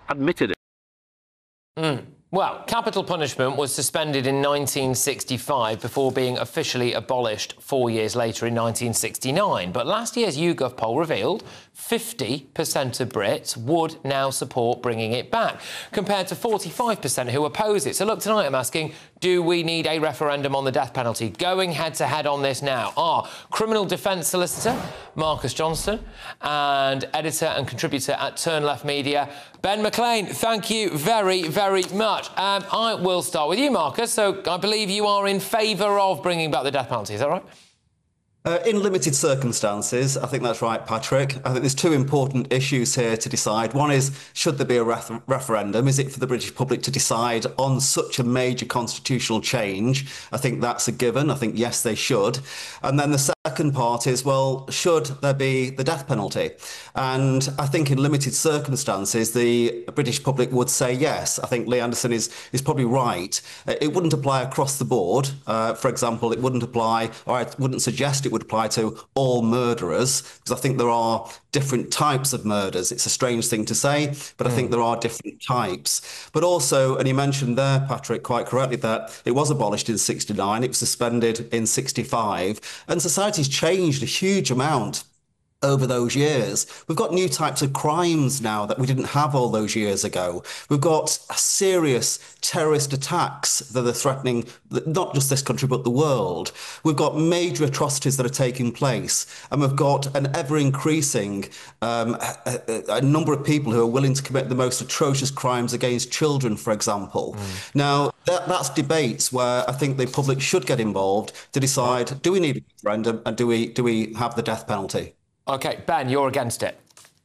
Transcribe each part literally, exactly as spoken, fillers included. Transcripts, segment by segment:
admitted it. Mm. Well, capital punishment was suspended in nineteen sixty-five before being officially abolished four years later in nineteen sixty-nine. But last year's YouGov poll revealed fifty percent of Brits would now support bringing it back, compared to forty-five percent who oppose it. So look, tonight I'm asking, do we need a referendum on the death penalty? Going head-to-head on this now are criminal defence solicitor Marcus Johnston and editor and contributor at Turn Left Media, Ben McLean. Thank you very, very much. Um, I will start with you, Marcus. So I believe you are in favour of bringing back the death penalty, is that right? Uh, in limited circumstances, I think that's right, Patrick. I think there's two important issues here to decide. One is, should there be a ref- referendum? Is it for the British public to decide on such a major constitutional change? I think that's a given. I think, yes, they should. And then the second part is, well, should there be the death penalty? And I think in limited circumstances, the British public would say yes. I think Lee Anderson is, is probably right. It wouldn't apply across the board. Uh, for example, it wouldn't apply, or I wouldn't suggest it would apply to all murderers, because I think there are different types of murders. It's a strange thing to say, but I think there are different types. But also, and you mentioned there, Patrick, quite correctly, that it was abolished in sixty-nine, it was suspended in sixty-five, and society's changed a huge amount over those years. We've got new types of crimes now that we didn't have all those years ago. We've got serious terrorist attacks that are threatening not just this country, but the world. We've got major atrocities that are taking place, and we've got an ever-increasing um, a, a number of people who are willing to commit the most atrocious crimes against children, for example. Mm. Now, that, that's debates where I think the public should get involved to decide, do we need a referendum and do we, do we have the death penalty? OK, Ben, you're against it.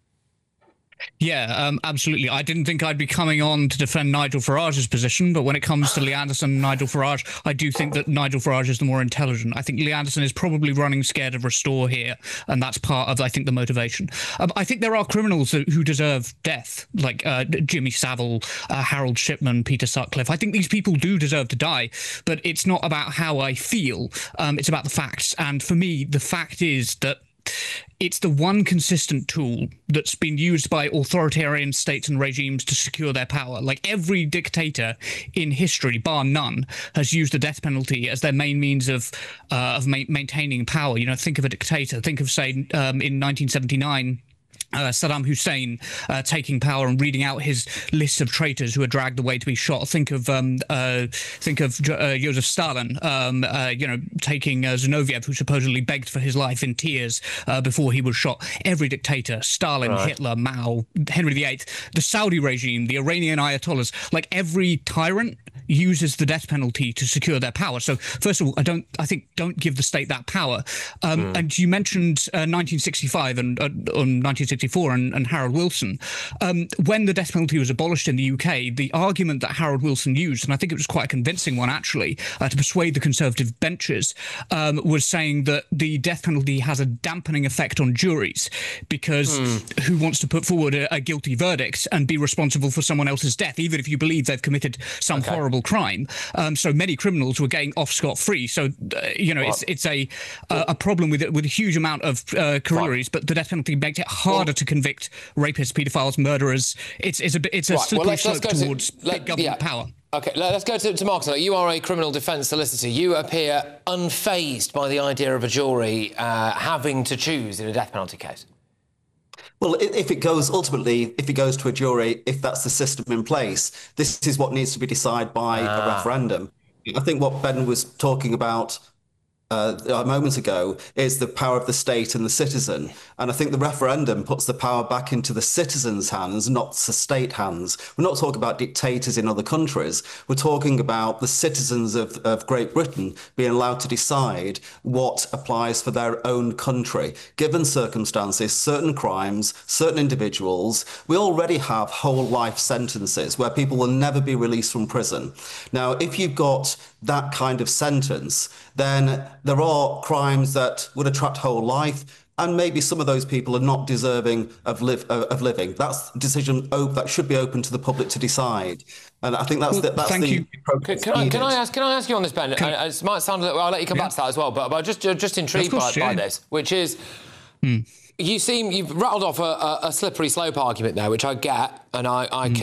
Yeah, um, absolutely. I didn't think I'd be coming on to defend Nigel Farage's position, but when it comes to Lee Anderson and Nigel Farage, I do think that Nigel Farage is the more intelligent. I think Lee Anderson is probably running scared of Restore here, and that's part of, I think, the motivation. Um, I think there are criminals who deserve death, like uh, Jimmy Savile, uh, Harold Shipman, Peter Sutcliffe. I think these people do deserve to die, but it's not about how I feel. Um, it's about the facts. And for me, the fact is that it's the one consistent tool that's been used by authoritarian states and regimes to secure their power. Like every dictator in history, bar none, has used the death penalty as their main means of uh, of ma- maintaining power. You know, think of a dictator. Think of, say, um, in nineteen seventy-nine, Uh, Saddam Hussein uh, taking power and reading out his list of traitors who are dragged away to be shot. Think of um, uh, think of uh, Joseph Stalin, um, uh, you know, taking uh, Zinoviev, who supposedly begged for his life in tears uh, before he was shot. Every dictator, Stalin, right. Hitler, Mao, Henry the Eighth, the Saudi regime, the Iranian Ayatollahs, like every tyrant uses the death penalty to secure their power. So first of all, I don't, I think, don't give the state that power. Um, mm. And you mentioned uh, nineteen sixty-five and uh, on nineteen sixty-four and, and Harold Wilson. Um, when the death penalty was abolished in the U K, the argument that Harold Wilson used, and I think it was quite a convincing one actually, uh, to persuade the Conservative benches, um, was saying that the death penalty has a dampening effect on juries, because mm. who wants to put forward a, a guilty verdict and be responsible for someone else's death, even if you believe they've committed some okay. horrible crime? Um, so many criminals were getting off scot-free. So, uh, you know, well, it's it's a uh, a problem with with a huge amount of uh, corollaries, but the death penalty makes it harder well, to convict rapists, paedophiles, murderers. It's it's a it's a right, slippery well, let's, slope let's towards to, let, big government yeah. power. OK, let's go to, to Marcus. You are a criminal defence solicitor. You appear unfazed by the idea of a jury uh, having to choose in a death penalty case. Well, if it goes, ultimately, if it goes to a jury, if that's the system in place, this is what needs to be decided by ah. a referendum. I think what Ben was talking about Uh, a moment ago is the power of the state and the citizen. And I think the referendum puts the power back into the citizens' hands, not the state hands. We're not talking about dictators in other countries. We're talking about the citizens of, of Great Britain being allowed to decide what applies for their own country. Given circumstances, certain crimes, certain individuals, we already have whole life sentences where people will never be released from prison. Now, if you've got that kind of sentence, then there are crimes that would attract whole life, and maybe some of those people are not deserving of live of living. That's a decision that should be open to the public to decide. And I think that's well, the, that's thank the you. Can, can, I, can I ask? Can I ask you on this, Ben? I, it might sound a little. I'll let you come yeah. back to that as well. But, but I'm just just intrigued course, by, yeah. by this, which is. Hmm. You seem you've rattled off a, a, a slippery slope argument there, which I get, and I, I mm.